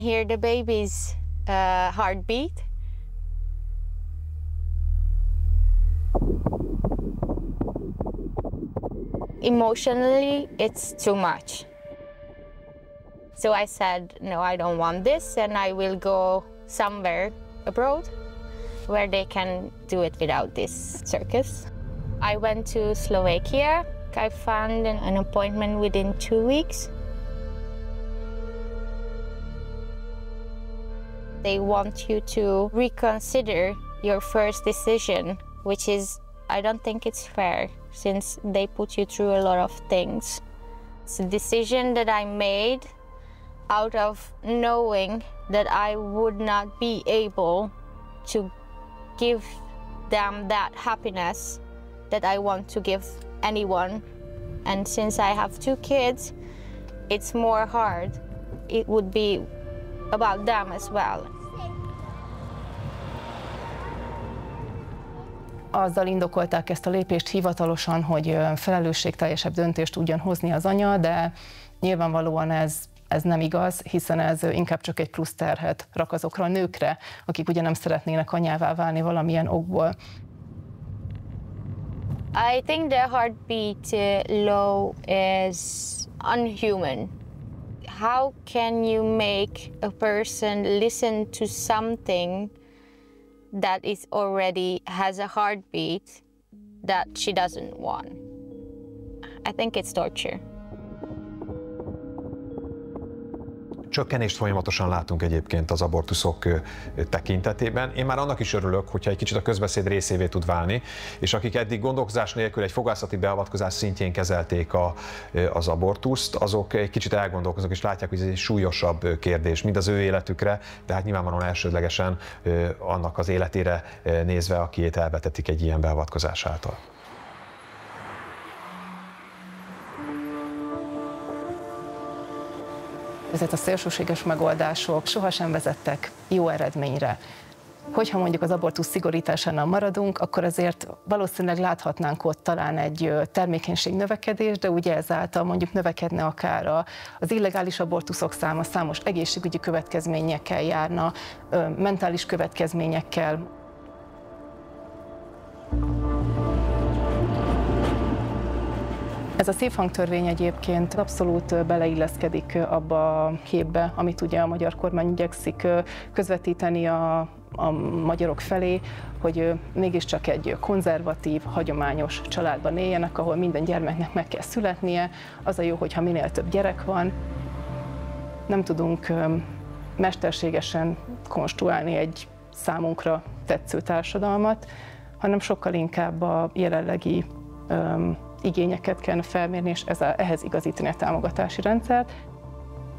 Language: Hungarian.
Hear the baby's heartbeat. Emotionally, it's too much. So I said, no, I don't want this, and I will go somewhere abroad where they can do it without this circus. I went to Slovakia. I found an appointment within 2 weeks. They want you to reconsider your first decision, which is, I don't think it's fair, since they put you through a lot of things. It's a decision that I made out of knowing that I would not be able to give them that happiness that I want to give anyone. And since I have 2 kids, it's more hard. It would be about them as well. Azzal indokolták ezt a lépést hivatalosan, hogy felelősségteljesebb döntést tudjon hozni az anya, de nyilvánvalóan ez nem igaz, hiszen ez inkább csak egy plusz terhet rak azokra a nőkre, akik ugye nem szeretnének anyává válni valamilyen okból. I think the heartbeat low is unhuman. How can you make a person listen to something that is already has a heartbeat that she doesn't want? I think it's torture. Csökkenést folyamatosan látunk egyébként az abortuszok tekintetében. Én már annak is örülök, hogyha egy kicsit a közbeszéd részévé tud válni, és akik eddig gondolkozás nélkül egy fogászati beavatkozás szintjén kezelték az abortuszt, azok egy kicsit elgondolkoznak, és látják, hogy ez egy súlyosabb kérdés, mind az ő életükre, de hát nyilvánvalóan elsődlegesen annak az életére nézve, akiét elvetetik egy ilyen beavatkozás által. Ezek a szélsőséges megoldások sohasem vezettek jó eredményre. Hogyha mondjuk az abortusz szigorításánál maradunk, akkor azért valószínűleg láthatnánk ott talán egy termékenység növekedés, de ugye ezáltal mondjuk növekedne akár az illegális abortuszok száma, számos egészségügyi következményekkel járna, mentális következményekkel. Ez a szívhangtörvény egyébként abszolút beleilleszkedik abba a képbe, amit ugye a magyar kormány igyekszik közvetíteni a magyarok felé, hogy mégiscsak egy konzervatív, hagyományos családban éljenek, ahol minden gyermeknek meg kell születnie. Az a jó, hogyha minél több gyerek van. Nem tudunk mesterségesen konstruálni egy számunkra tetsző társadalmat, hanem sokkal inkább a jelenlegi igényeket kellene felmérni, és ehhez igazítani a támogatási rendszert.